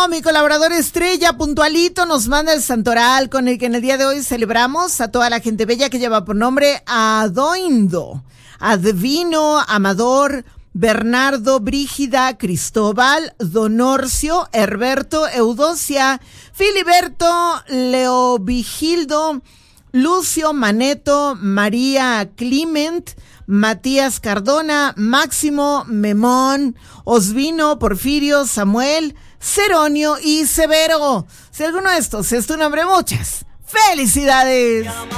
Guillermo, mi colaborador estrella, puntualito, nos manda el santoral con el que en el día de hoy celebramos a toda la gente bella que lleva por nombre Adoindo, Advino, Amador, Bernardo, Brígida, Cristóbal, Donorcio, Herberto, Eudocia, Filiberto, Leovigildo, Lucio, Maneto, María Clement, Matías Cardona, Máximo, Memón, Osvino, Porfirio, Samuel, Ceronio y Severo. Si alguno de estos es tu nombre, muchas felicidades.